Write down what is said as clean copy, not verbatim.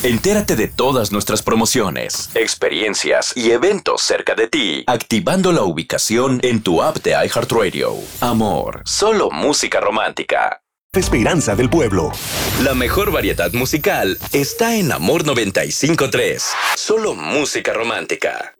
Entérate de todas nuestras promociones, experiencias y eventos cerca de ti, activando la ubicación en tu app de iHeartRadio. Amor, solo música romántica. Esperanza del pueblo. La mejor variedad musical está en Amor 95.3. Solo música romántica.